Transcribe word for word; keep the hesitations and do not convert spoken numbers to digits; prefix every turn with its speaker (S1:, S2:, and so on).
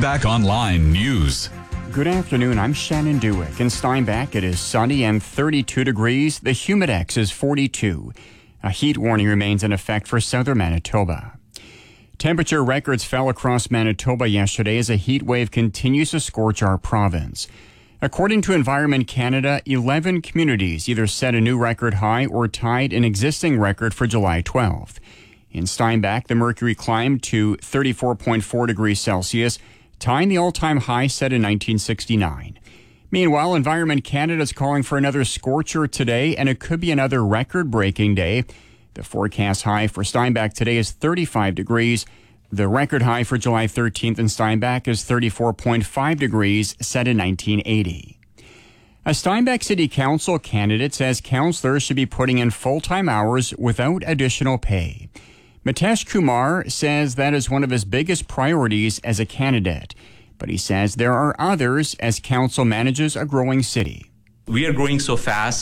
S1: Steinbach Online News.
S2: Good afternoon, I'm Shannon Dewick. In Steinbach, it is sunny and thirty-two degrees. The Humidex is forty-two. A heat warning remains in effect for southern Manitoba. Temperature records fell across Manitoba yesterday as a heat wave continues to scorch our province. According to Environment Canada, eleven communities either set a new record high or tied an existing record for July twelfth. In Steinbach, the mercury climbed to thirty-four point four degrees Celsius, tying the all-time high set in nineteen sixty-nine. Meanwhile, Environment Canada is calling for another scorcher today, and it could be another record-breaking day. The forecast high for Steinbach today is thirty-five degrees. The record high for July thirteenth in Steinbach is thirty-four point five degrees, set in nineteen eighty. A Steinbach City Council candidate says councillors should be putting in full-time hours without additional pay. Mitesh Kumar says that is one of his biggest priorities as a candidate, but he says there are others as council manages a growing city.
S3: We are growing so fast.